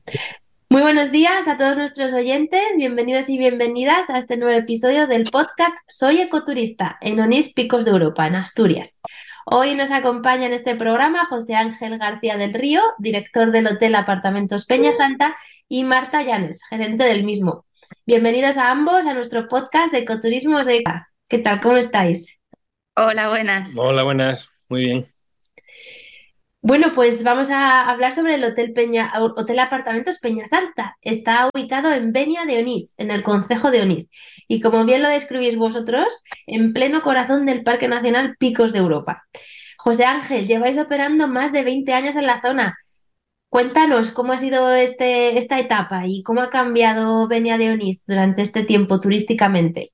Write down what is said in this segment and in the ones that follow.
Muy buenos días a todos nuestros oyentes, bienvenidos y bienvenidas a este nuevo episodio del podcast Soy Ecoturista en Onís Picos de Europa, en Asturias. Hoy nos acompaña en este programa José Ángel García del Río, director del Hotel Apartamentos Peña Santa, y Marta Llanes, gerente del mismo. Bienvenidos a ambos a nuestro podcast de ecoturismo de ECA. ¿Qué tal? ¿Cómo estáis? Hola, buenas. Hola, buenas. Muy bien. Bueno, pues vamos a hablar sobre el Hotel Apartamentos Peñasalta. Está ubicado en Benia de Onís, en el concejo de Onís. Y como bien lo describís vosotros, en pleno corazón del Parque Nacional Picos de Europa. José Ángel, lleváis operando más de 20 años en la zona. Cuéntanos cómo ha sido esta etapa y cómo ha cambiado Benia de Onís durante este tiempo turísticamente.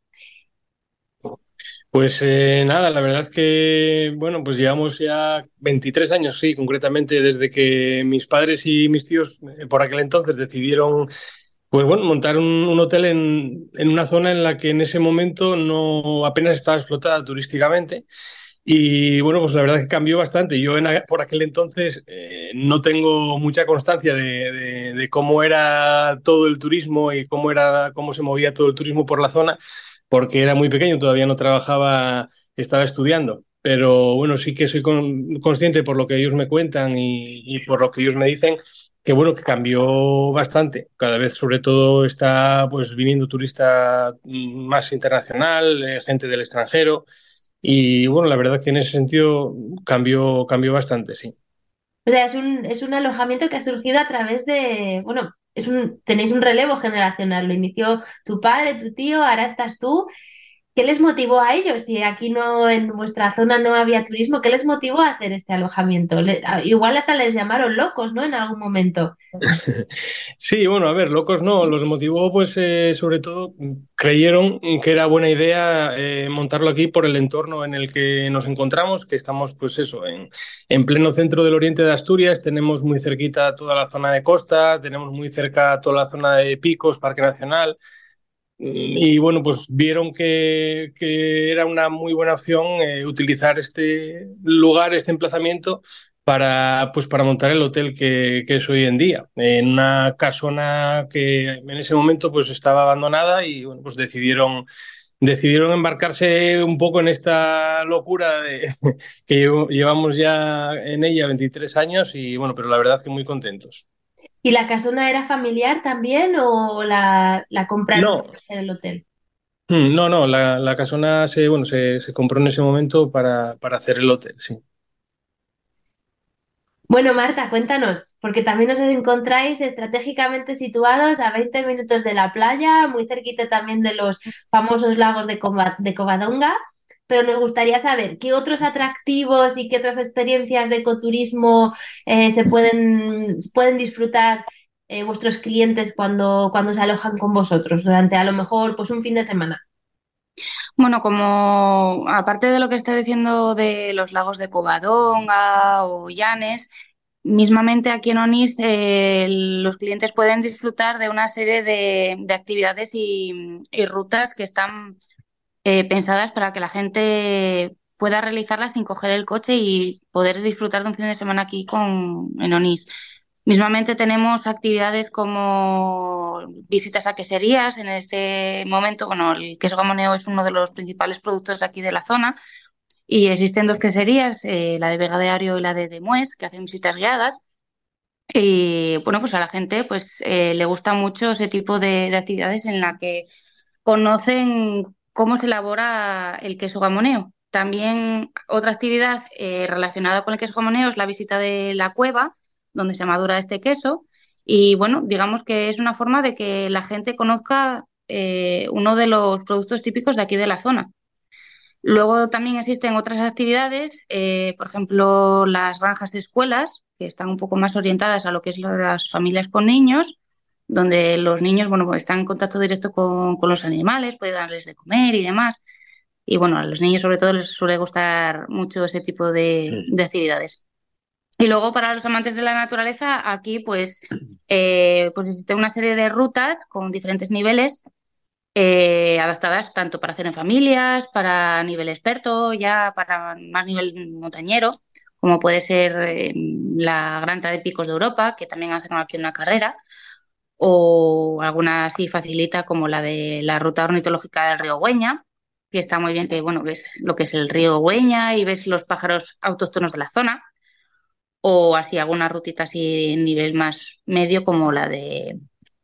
Pues nada, la verdad que, bueno, pues llevamos ya 23 años, sí, concretamente desde que mis padres y mis tíos por aquel entonces decidieron, pues bueno, montar un hotel en una zona en la que en ese momento no apenas estaba explotada turísticamente. Y bueno, pues la verdad que cambió bastante. Yo por aquel entonces no tengo mucha constancia de cómo era todo el turismo y cómo se movía todo el turismo por la zona, porque era muy pequeño, todavía no trabajaba, estaba estudiando. Pero bueno, sí que soy consciente por lo que ellos me cuentan y por lo que ellos me dicen, que bueno, que cambió bastante. Cada vez, sobre todo, está pues viniendo turista más internacional, gente del extranjero. Y bueno, la verdad que en ese sentido cambió bastante, sí. O sea, es un alojamiento que ha surgido a través de, bueno, tenéis un relevo generacional. Lo inició tu padre, tu tío, ahora estás tú. ¿Qué les motivó a ellos? Si aquí no, en vuestra zona no había turismo, ¿qué les motivó a hacer este alojamiento? Igual hasta les llamaron locos, ¿no? En algún momento. Sí, bueno, a ver, locos no, los motivó pues sobre todo creyeron que era buena idea montarlo aquí por el entorno en el que nos encontramos, que estamos pues eso, en pleno centro del oriente de Asturias, tenemos muy cerquita toda la zona de costa, tenemos muy cerca toda la zona de Picos, Parque Nacional. Y bueno, pues vieron que era una muy buena opción utilizar este lugar, este emplazamiento, pues para montar el hotel que es hoy en día, en una casona que en ese momento pues estaba abandonada y bueno, pues decidieron embarcarse un poco en esta locura que llevamos ya en ella 23 años y bueno, pero la verdad que muy contentos. ¿Y la casona era familiar también o la compraron No, para hacer el hotel? No, no, la casona se compró en ese momento para hacer el hotel, sí. Bueno, Marta, cuéntanos, porque también os encontráis estratégicamente situados a 20 minutos de la playa, muy cerquita también de los famosos lagos de Covadonga, pero nos gustaría saber qué otros atractivos y qué otras experiencias de ecoturismo pueden disfrutar vuestros clientes cuando se alojan con vosotros durante a lo mejor pues un fin de semana. Bueno, como aparte de lo que está diciendo de los lagos de Covadonga o Llanes, mismamente aquí en Onís los clientes pueden disfrutar de una serie de actividades y rutas que están pensadas para que la gente pueda realizarlas sin coger el coche y poder disfrutar de un fin de semana aquí en Onís. Mismamente tenemos actividades como visitas a queserías. En este momento, bueno, el queso gamoneo es uno de los principales productos de aquí de la zona y existen dos queserías, la de Vega de Ario y la de Mués, que hacen visitas guiadas. Y bueno, pues a la gente pues le gusta mucho ese tipo de actividades en la que conocen cómo se elabora el queso gamoneo. También otra actividad relacionada con el queso gamoneo es la visita de la cueva, donde se madura este queso. Y bueno, digamos que es una forma de que la gente conozca uno de los productos típicos de aquí de la zona. Luego también existen otras actividades, por ejemplo, las granjas de escuelas, que están un poco más orientadas a lo que es las familias con niños, donde los niños, bueno, pues están en contacto directo con los animales, puede darles de comer y demás. Y bueno, a los niños sobre todo les suele gustar mucho ese tipo de actividades. Y luego para los amantes de la naturaleza, aquí pues existe una serie de rutas con diferentes niveles adaptadas tanto para hacer en familias, para nivel experto, ya para más nivel montañero, como puede ser la Gran Tras de Picos de Europa, que también hacen aquí una carrera, o alguna así facilita como la de la ruta ornitológica del río Güeña, que está muy bien, que bueno, ves lo que es el río Güeña y ves los pájaros autóctonos de la zona, o así alguna rutita así en nivel más medio como la de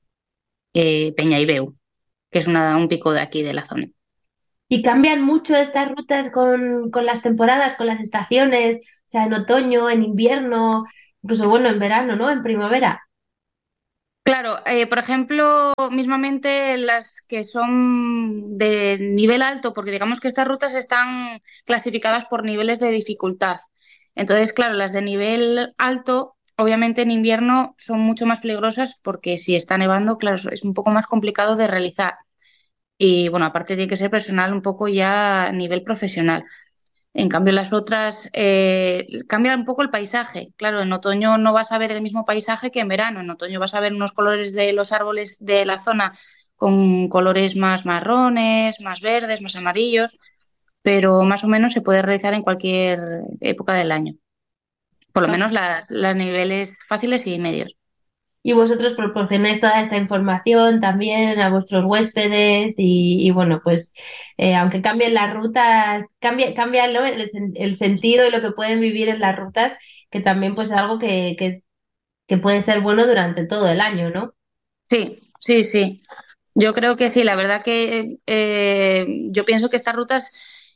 Peñaibeu, que es un pico de aquí de la zona. Y cambian mucho estas rutas con las temporadas, con las estaciones, o sea, en otoño, en invierno, incluso bueno, en verano, ¿no? En primavera. Claro, por ejemplo, mismamente las que son de nivel alto, porque digamos que estas rutas están clasificadas por niveles de dificultad. Entonces, claro, las de nivel alto, obviamente en invierno son mucho más peligrosas porque si está nevando, claro, es un poco más complicado de realizar. Y bueno, aparte tiene que ser personal un poco ya a nivel profesional. En cambio, las otras cambian un poco el paisaje. Claro, en otoño no vas a ver el mismo paisaje que en verano. En otoño vas a ver unos colores de los árboles de la zona con colores más marrones, más verdes, más amarillos, pero más o menos se puede realizar en cualquier época del año. Por lo menos las niveles fáciles y medios. Y vosotros proporcionáis toda esta información también a vuestros huéspedes y bueno, pues aunque cambien las rutas, cambia ¿no? el sentido y lo que pueden vivir en las rutas, que también pues es algo que puede ser bueno durante todo el año, ¿no? Sí, sí, sí. Yo creo que sí, la verdad que yo pienso que estas rutas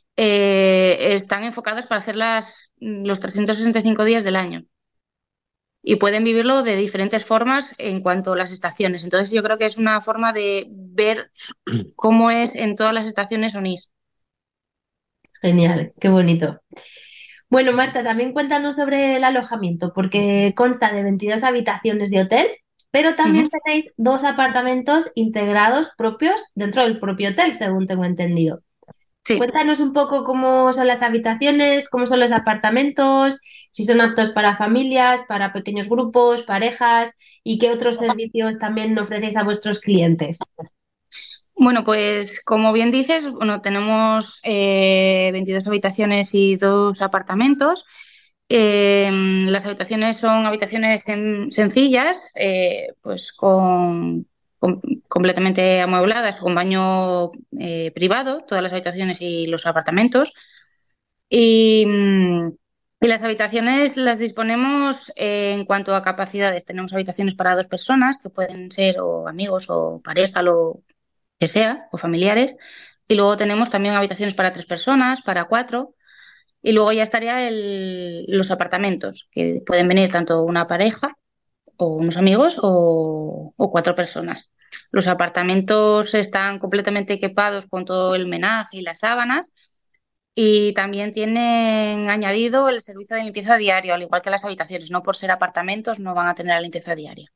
están enfocadas para hacerlas los 365 días del año y pueden vivirlo de diferentes formas en cuanto a las estaciones. Entonces yo creo que es una forma de ver cómo es en todas las estaciones Onís. Genial, qué bonito. Bueno, Marta, también cuéntanos sobre el alojamiento, porque consta de 22 habitaciones de hotel, pero también Ujú. tenéis dos apartamentos integrados propios dentro del propio hotel, según tengo entendido. Sí. Cuéntanos un poco cómo son las habitaciones, cómo son los apartamentos, si son aptos para familias, para pequeños grupos, parejas y qué otros servicios también ofrecéis a vuestros clientes. Bueno, pues como bien dices, bueno, tenemos 22 habitaciones y dos apartamentos. Las habitaciones son habitaciones sencillas, pues completamente amuebladas, con baño privado, todas las habitaciones y los apartamentos. Y, y las habitaciones las disponemos en cuanto a capacidades. Tenemos habitaciones para dos personas, que pueden ser o amigos o pareja, lo que sea, o familiares. Y luego tenemos también habitaciones para tres personas, para cuatro. Y luego ya estaría los apartamentos, que pueden venir tanto una pareja o unos amigos o cuatro personas. Los apartamentos están completamente equipados con todo el menaje y las sábanas y también tienen añadido el servicio de limpieza diario, al igual que las habitaciones. No por ser apartamentos no van a tener la limpieza diaria.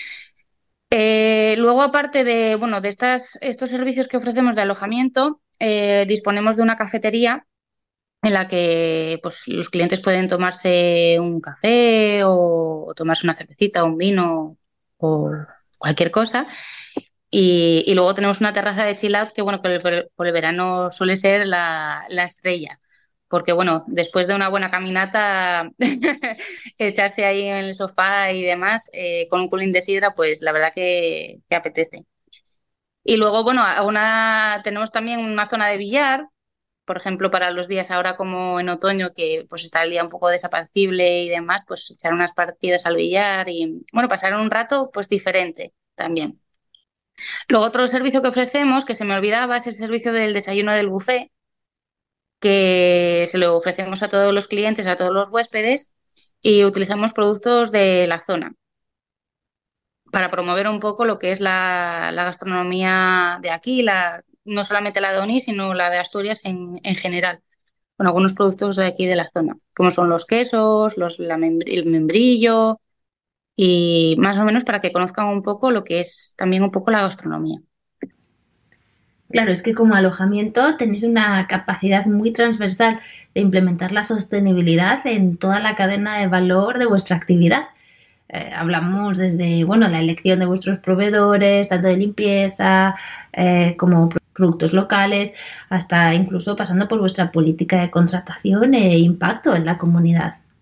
Luego, aparte de, bueno, de estos servicios que ofrecemos de alojamiento, disponemos de una cafetería en la que pues, los clientes pueden tomarse un café o tomarse una cervecita, un vino o cualquier cosa. Y luego tenemos una terraza de chill out que, bueno, que por el verano suele ser la estrella. Porque, bueno, después de una buena caminata, echarse ahí en el sofá y demás, con un culín de sidra, pues la verdad que apetece. Y luego, bueno, tenemos también una zona de billar, por ejemplo, para los días ahora como en otoño, que pues está el día un poco desapacible y demás, pues echar unas partidas al billar y, bueno, pasar un rato pues diferente también. Luego otro servicio que ofrecemos, que se me olvidaba, es el servicio del desayuno del buffet, que se lo ofrecemos a todos los clientes, a todos los huéspedes y utilizamos productos de la zona para promover un poco lo que es la gastronomía de aquí, no solamente la de Onís, sino la de Asturias en general, con algunos productos de aquí de la zona, como son los quesos, el membrillo y más o menos para que conozcan un poco lo que es también un poco la gastronomía. Claro, es que como alojamiento tenéis una capacidad muy transversal de implementar la sostenibilidad en toda la cadena de valor de vuestra actividad. Hablamos desde, bueno, la elección de vuestros proveedores, tanto de limpieza como productos locales, hasta incluso pasando por vuestra política de contratación e impacto en la comunidad.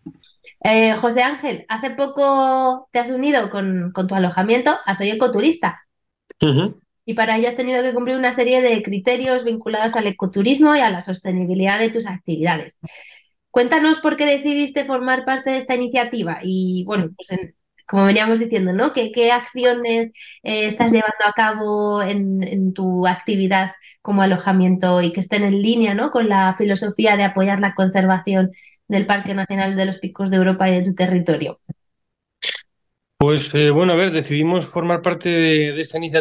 José Ángel, hace poco te has unido con tu alojamiento a Soy Ecoturista Ujú. y para ello has tenido que cumplir una serie de criterios vinculados al ecoturismo y a la sostenibilidad de tus actividades. Cuéntanos por qué decidiste formar parte de esta iniciativa y, bueno, pues como veníamos diciendo, ¿no? ¿Qué acciones estás llevando a cabo en tu actividad como alojamiento y que estén en línea, ¿no? Con la filosofía de apoyar la conservación del Parque Nacional de los Picos de Europa y de tu territorio? Pues bueno, a ver, decidimos formar parte de esta iniciativa